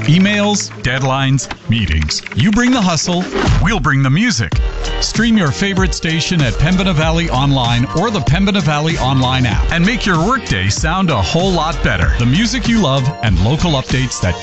Emails, deadlines, meetings. You bring the hustle, we'll bring the music. Stream your favorite station at Pembina Valley Online or the Pembina Valley Online app and make your workday sound a whole lot better. The music you love and local updates that